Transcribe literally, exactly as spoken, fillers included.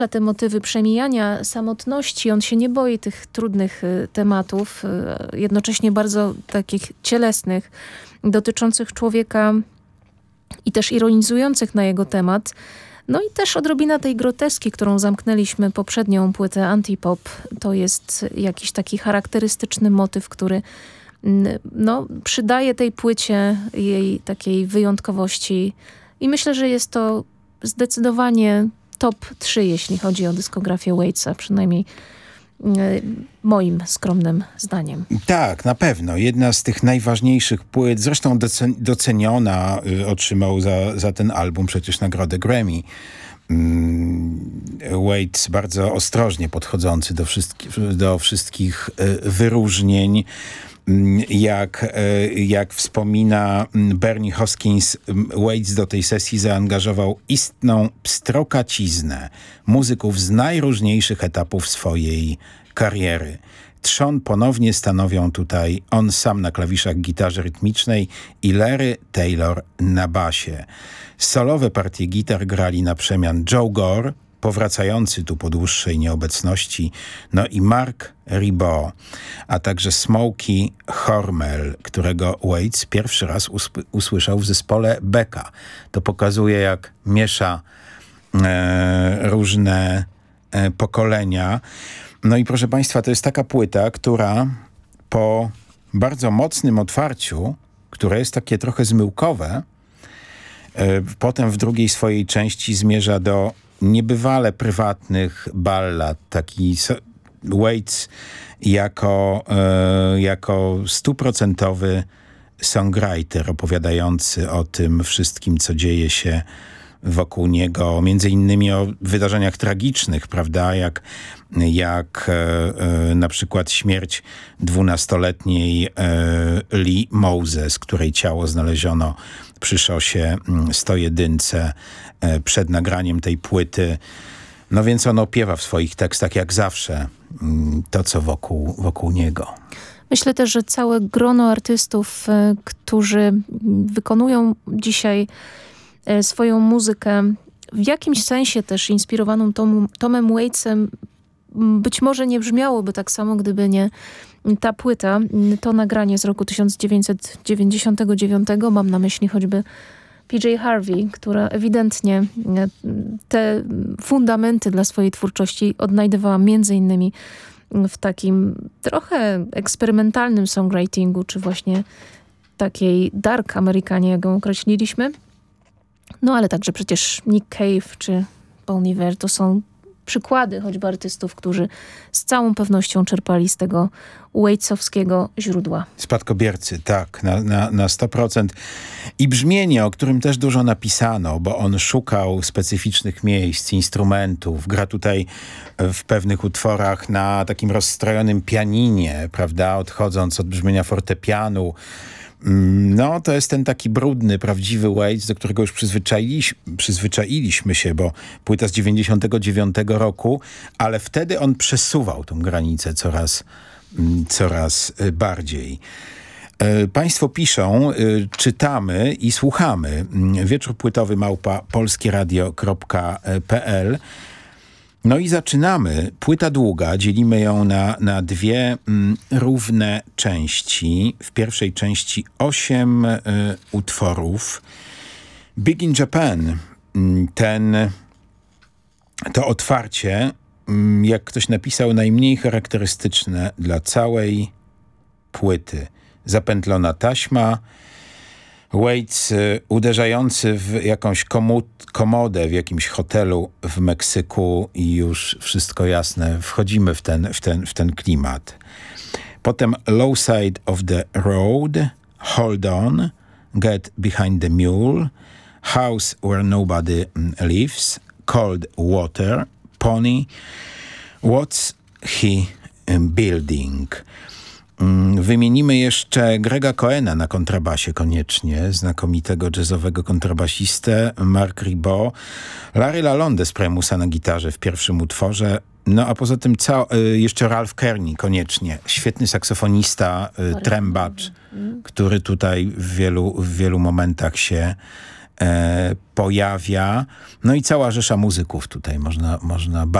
Te motywy przemijania, samotności, on się nie boi tych trudnych y, tematów, y, jednocześnie bardzo takich cielesnych, dotyczących człowieka i też ironizujących na jego temat. No i też odrobina tej groteski, którą zamknęliśmy poprzednią płytę Antipop. To jest jakiś taki charakterystyczny motyw, który no, przydaje tej płycie jej takiej wyjątkowości. I myślę, że jest to zdecydowanie top trzy, jeśli chodzi o dyskografię Waitsa, przynajmniej moim skromnym zdaniem. Tak, na pewno. Jedna z tych najważniejszych płyt, zresztą doceniona, y, otrzymał za, za ten album przecież nagrodę Grammy. Waits bardzo ostrożnie podchodzący do, wszystki, do wszystkich y, wyróżnień. Jak, jak wspomina Bernie Hoskins, Waits do tej sesji zaangażował istną pstrokaciznę muzyków z najróżniejszych etapów swojej kariery. Trzon ponownie stanowią tutaj on sam na klawiszach gitarze rytmicznej i Larry Taylor na basie. Solowe partie gitar grali na przemian Joe Gore, powracający tu po dłuższej nieobecności, no i Mark Ribot, a także Smokey Hormel, którego Waits pierwszy raz usp- usłyszał w zespole Becca. To pokazuje, jak miesza e, różne e, pokolenia. No i proszę Państwa, to jest taka płyta, która po bardzo mocnym otwarciu, które jest takie trochę zmyłkowe, e, potem w drugiej swojej części zmierza do niebywale prywatnych ballad. Taki Waits jako, e, jako stuprocentowy songwriter opowiadający o tym wszystkim, co dzieje się wokół niego, między innymi o wydarzeniach tragicznych, prawda, jak, jak e, e, na przykład śmierć dwunastoletniej e, Lee Moses, której ciało znaleziono przy szosie sto jeden e, przed nagraniem tej płyty. No więc on opiewa w swoich tekstach jak zawsze m, to, co wokół, wokół niego. Myślę też, że całe grono artystów, y, którzy wykonują dzisiaj y, swoją muzykę, w jakimś sensie też inspirowaną Tom, Tomem Waitsem, być może nie brzmiałoby tak samo, gdyby nie ta płyta, to nagranie z roku tysiąc dziewięćset dziewięćdziesiątego dziewiątego. Mam na myśli choćby P J Harvey, która ewidentnie te fundamenty dla swojej twórczości odnajdywała między innymi w takim trochę eksperymentalnym songwritingu, czy właśnie takiej dark Amerykanie, jak ją określiliśmy. No ale także przecież Nick Cave czy Bon Iver to są przykłady choćby artystów, którzy z całą pewnością czerpali z tego Waitsowskiego źródła. Spadkobiercy, tak, na, na, na sto procent. I brzmienie, o którym też dużo napisano, bo on szukał specyficznych miejsc, instrumentów, gra tutaj w pewnych utworach na takim rozstrojonym pianinie, prawda, odchodząc od brzmienia fortepianu. No, to jest ten taki brudny, prawdziwy Waits, do którego już przyzwyczailiś, przyzwyczailiśmy się, bo płyta z dziewięćdziesiątego dziewiątego roku, ale wtedy on przesuwał tą granicę coraz, coraz bardziej. Państwo piszą, czytamy i słuchamy. Wieczór płytowy małpa polskieradio kropka p l. No i zaczynamy. Płyta długa, dzielimy ją na, na dwie mm, równe części. W pierwszej części osiem y, utworów. Big in Japan, ten, to otwarcie, y, jak ktoś napisał, najmniej charakterystyczne dla całej płyty. Zapętlona taśma, Waits y, uderzający w jakąś komu- komodę w jakimś hotelu w Meksyku i już wszystko jasne. Wchodzimy w ten, w ten, w ten klimat. Potem Low Side of the Road, Hold On, Get Behind the Mule, House Where Nobody Lives, Cold Water, Pony, What's He Building? Wymienimy jeszcze Grega Cohena na kontrabasie koniecznie, znakomitego jazzowego kontrabasistę, Mark Ribot, Larry Lalonde z Primusa na gitarze w pierwszym utworze, no a poza tym ca- jeszcze Ralph Kearney koniecznie, świetny saksofonista, trębacz, który tutaj w wielu, w wielu momentach się e, pojawia. No i cała rzesza muzyków tutaj można, można